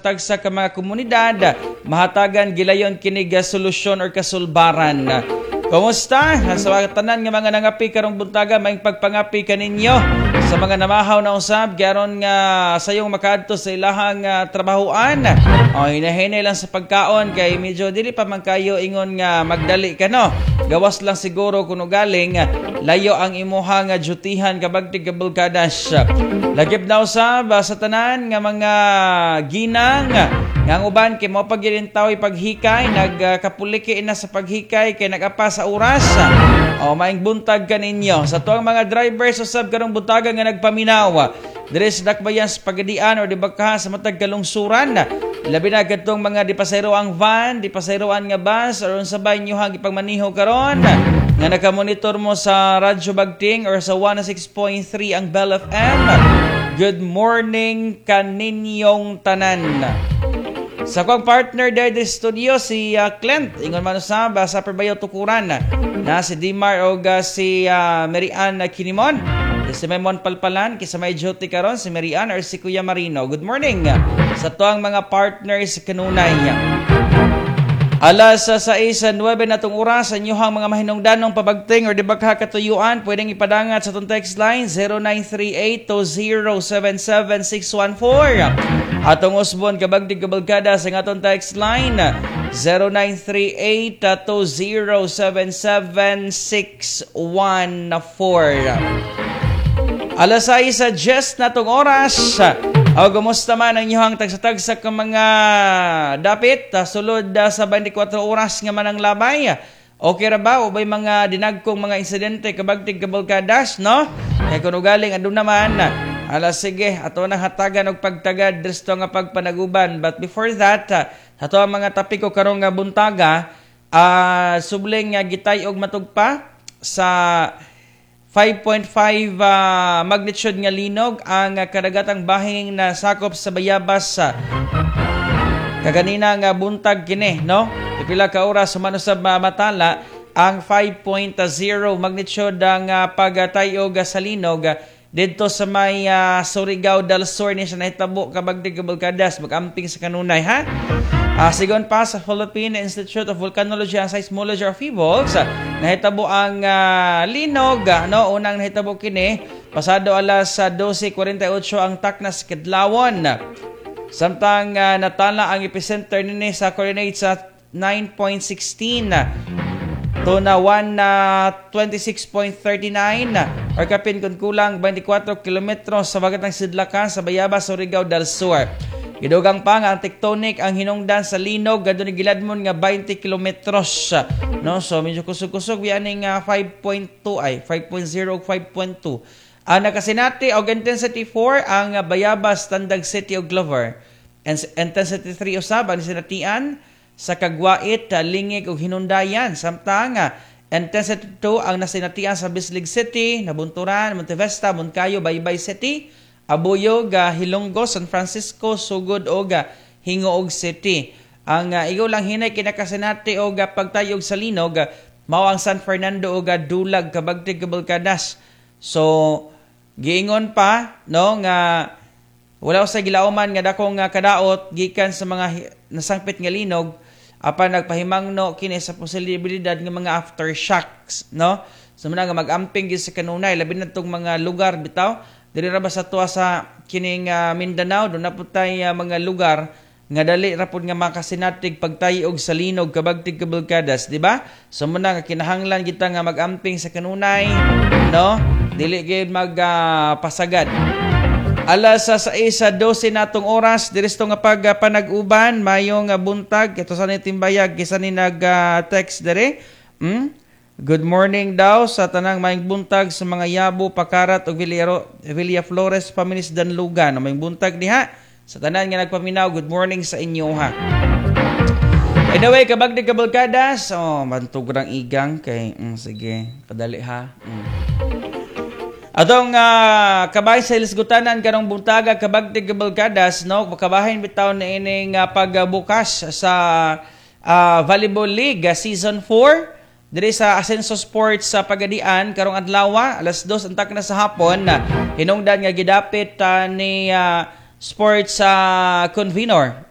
tagsa-tagsa ka mga komunidad mahatagan gilayon kinig solusyon or kasulbaran. Kumusta? Sa mga tanan nga mga nangapi karong buntaga maing pagpangapi kaninyo sa mga namahaw na usab garon nga sayong makaadto sa ilahang trabahoan. O hinahinay lang sa pagkaon kay medyo dili pa man kayo ingon nga magdali ka no. Gawas lang siguro kuno galing layo ang imuhang dutihan kabagtig kabulkadas. Lagip na usab sa tanan nga mga ginang nga ang uban kay mo pagirintaw paghikay nagkapuliki na sa paghikay kay nagapa sa oras. O maing buntag kaninyo sa tuang mga drivers usab karong buntaga nga nagpaminaw. Diri sa dakbayan sa pagadian o di baka sa matag kalungsuran. Labi na katong mga di pasayro ang van, di pasayroan nga bus or unsabay nyo hang ipagmaniho karon nga nakamonitor mo sa Radyo Bagting or sa 106.3 ang Bell FM. Good morning kaninyong tanan. Sa kong partner dahil sa studio, si Clint. Ingon man sa Perbayo Tukuran na si Dimar o si Mary Ann Kinimon. Si Memon Palpalan, kisa may duty karon si Mary Ann or si Kuya Marino. Good morning sa tuang mga partners kanunay. Alas 6:09 na itong oras sa inyong mga mahinungdanong pabagting or dibagha katuyuan, pwedeng ipadangat sa itong text line 0938-2077614. Atong usbon kabagdig kabalkada sa itong text line 0938-2077614. Alas 6:10 na itong oras. O gumusta man ang inyong tagsa-tagsa ka mga dapit sulod sa 24 oras nga manang labay? Okay ra ba? O ba'y mga dinagkong mga insidente kabagtig kabalkadas, no? Kaya kung galing ando naman, alas sige, ato na hatagan og pagtagad dristo nga pagpanaguban. But before that, ato ang mga tapiko karong nga buntaga, subling nga gitay og matugpa sa 5.5 magnitude nga linog ang kadagatang bahing na sakop sa Bayabas kaganina nga buntag kini, no? Pipila ka oras sumano sa matala ang 5.0 magnitude ang pagtayog sa linog dito sa may Surigao del Sur ni sa nahitabo kabagdig kabalkadas magamping sa kanunay ha. Sigon pa sa Philippine Institute of Volcanology and Seismology or PHIVOLCS, nahitabo ang linog, no? Unang nahitabo kini pasado alas 12:48 ang taknas Kidlawon. Samtang natala ang epicenter nini sa coordinates sa 9.16 to na 126.39 or kapin kung kulang 24 kilometros sa bagatang sidlakan sa Bayabas, Surigao del Sur. Gidugang pa nga ang tectonic ang hinungdan sa linog gadto ni giladmon nga 20 kilometros, no? So medyo kusog-kusog bianing 5.2 ay 5.0 ug 5.2. Nakasinati og intensity 4 ang Bayabas, Tandag City ug Glover. Intensity 3 usab ang sinatian sa Kagwait, Lingig ug Hinundayan. Samtang intensity 2 ang nasinatian sa Bislig City, Nabunturan, Montevesta, Moncayo, Baybay City, Abuyog, Hilonggo, San Francisco, Sugod o Hingoog City. Ang igaw lang hinay kinakasinati o pagtayog sa linog mao ang San Fernando o Dulag kabagtig kabalkadas. So giingon pa no nga wala sa gilauman nga dakong kadaot gikan sa mga nasangpit nga linog apan nagpahimangno kini sa posibilidad nga mga aftershocks, no? So muna nga magamping gid sa kanunay labi na tong mga lugar bitaw diri ra ba sa tuwa sa kining Mindanao do na putay mga lugar nga dali ra pud nga makasinatig pagtayog sa linog kabagtig kabalkadas, di ba? So muna nga kinahanglan kita nga magamping sa kanunay, no? Dili gyud magpasagad. Alas 6:12 natong oras diristo nga pagpanag-uban mayong buntag ito sa nitimbayag kisa ni nag-text diri. Good morning daw sa tanang maing buntag sa mga Yabo, Pakarat ug Villa Flores Paminis Danlugan. Maing buntag diha sa tanan nga nagpaminaw. Good morning sa inyo ha. Anyway, kabagdig kabalkadas. Bantog rang igang kay sige, padali ha. Atong kabay sa ilisgutanan karong buntaga kabagdig kabalkadas, no? Makabahin bitaw na ining pagbukas sa Volleyball League Season 4. Diri sa Asenso Sports sa Pagadian karong adlaw alas 2 ang takna sa hapon hinungdan nga gidapit ni sports convenor